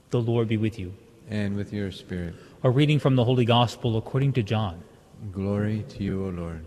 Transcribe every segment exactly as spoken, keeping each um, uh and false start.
The Lord be with you. And with your spirit. A reading from the Holy Gospel according to John. Glory to you, O Lord.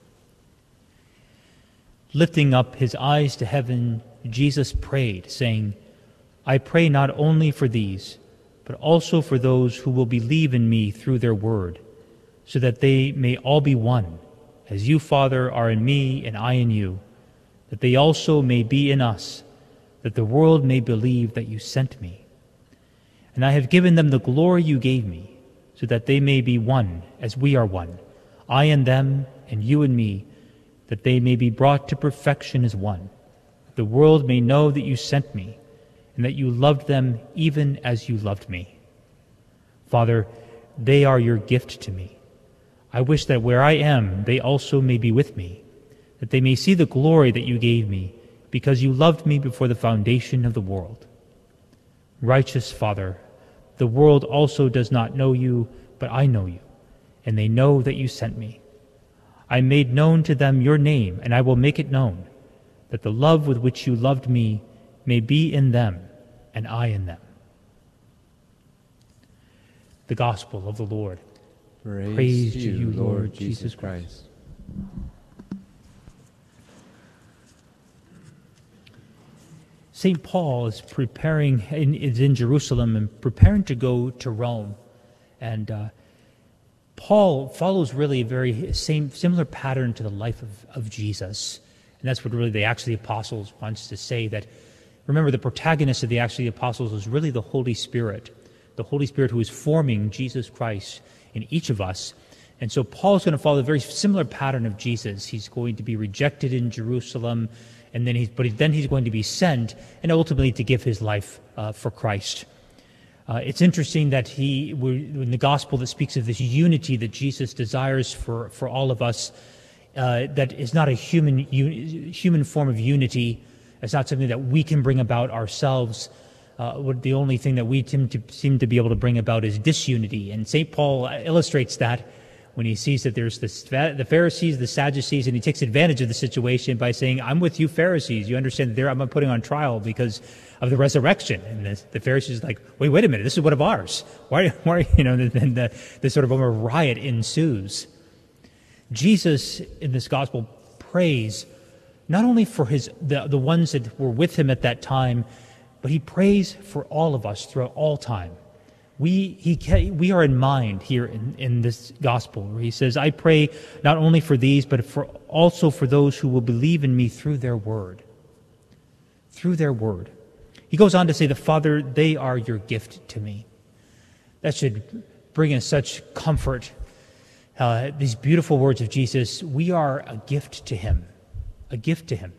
Lifting up his eyes to heaven, Jesus prayed, saying, I pray not only for these, but also for those who will believe in me through their word, so that they may all be one, as you, Father, are in me and I in you, that they also may be in us, that the world may believe that you sent me. And I have given them the glory you gave me, so that they may be one, as we are one, I and them, and you and me, that they may be brought to perfection as one, that the world may know that you sent me, and that you loved them even as you loved me. Father, they are your gift to me. I wish that where I am, they also may be with me, that they may see the glory that you gave me, because you loved me before the foundation of the world. Righteous Father, the world also does not know you, but I know you, and they know that you sent me. I made known to them your name, and I will make it known, that the love with which you loved me may be in them, and I in them. The Gospel of the Lord. Praise, Praise to to you, you, Lord Lord Jesus Jesus Christ. Saint Paul is preparing, in, is in Jerusalem and preparing to go to Rome. And uh, Paul follows really a very same similar pattern to the life of, of Jesus. And that's what really the Acts of the Apostles wants to say, that, remember, the protagonist of the Acts of the Apostles is really the Holy Spirit, the Holy Spirit who is forming Jesus Christ in each of us. And so Paul's going to follow a very similar pattern of Jesus. He's going to be rejected in Jerusalem, and then he's, but then he's going to be sent, and ultimately to give his life uh, for Christ. Uh, it's interesting that he, in the gospel that speaks of this unity that Jesus desires for, for all of us, uh, that is not a human human form of unity. It's not something that we can bring about ourselves. Uh, the only thing that we seem to, seem to be able to bring about is disunity. And Saint Paul illustrates that when he sees that there's this, the Pharisees, the Sadducees, and he takes advantage of the situation by saying, I'm with you Pharisees. You understand that there I'm putting on trial because of the resurrection. And the, the Pharisees are like, wait, wait a minute, this is one of ours. Why, why you know, then the, the sort of a riot ensues. Jesus, in this gospel, prays not only for his the, the ones that were with him at that time, but he prays for all of us throughout all time. We he we are in mind here in, in this gospel, where he says, I pray not only for these, but for also for those who will believe in me through their word. Through their word. He goes on to say, the Father, they are your gift to me. That should bring us such comfort. Uh, these beautiful words of Jesus, we are a gift to him. A gift to him.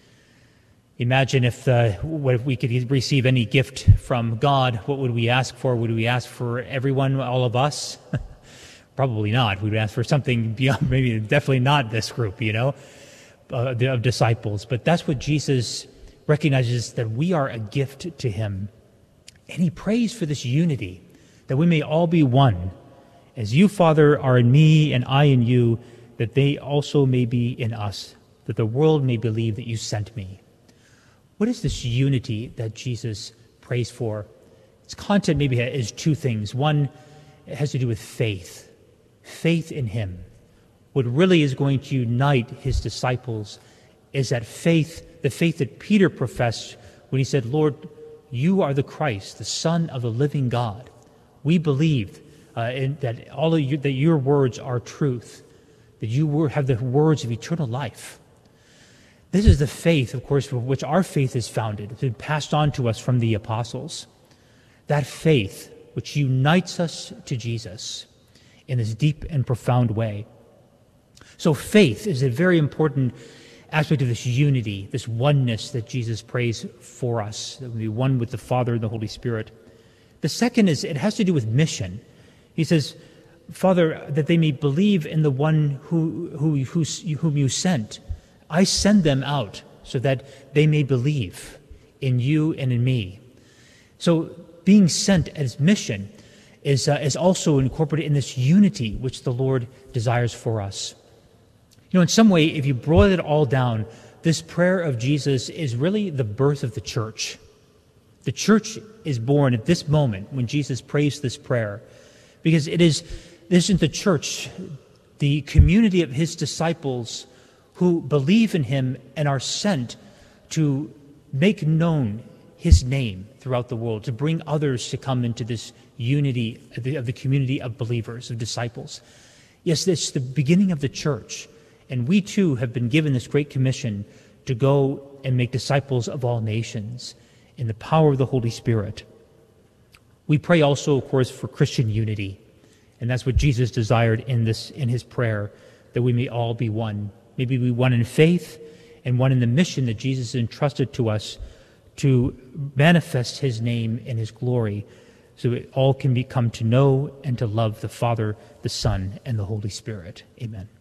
Imagine if, uh, if we could receive any gift from God, what would we ask for? Would we ask for everyone, all of us? Probably not. We would ask for something beyond, maybe definitely not this group, you know, uh, of disciples. But that's what Jesus recognizes, that we are a gift to him. And he prays for this unity, that we may all be one. As you, Father, are in me and I in you, that they also may be in us, that the world may believe that you sent me. What is this unity that Jesus prays for? Its content maybe is two things. One, it has to do with faith. Faith in him. What really is going to unite his disciples is that faith, the faith that Peter professed when he said, Lord, you are the Christ, the Son of the living God. We believe uh, in, that all of you, that your words are truth, that you have the words of eternal life. This is the faith, of course, for which our faith is founded. It's been passed on to us from the apostles. That faith which unites us to Jesus in this deep and profound way. So faith is a very important aspect of this unity, this oneness that Jesus prays for us, that we be one with the Father and the Holy Spirit. The second is, it has to do with mission. He says, Father, that they may believe in the one who, who, who, whom you sent. I send them out so that they may believe in you and in me. So being sent as mission is, uh, is also incorporated in this unity which the Lord desires for us. You know, in some way, if you boil it all down, this prayer of Jesus is really the birth of the church. The church is born at this moment when Jesus prays this prayer, because it is, this isn't the church, the community of his disciples who believe in him and are sent to make known his name throughout the world, to bring others to come into this unity of the, of the community of believers, of disciples. Yes, this is the beginning of the church, and we too have been given this great commission to go and make disciples of all nations in the power of the Holy Spirit. We pray also, of course, for Christian unity, and that's what Jesus desired in this in his prayer, that we may all be one. Maybe we one in faith and one in the mission that Jesus entrusted to us to manifest his name and his glory, so that all can become to know and to love the Father, the Son, and the Holy Spirit. Amen.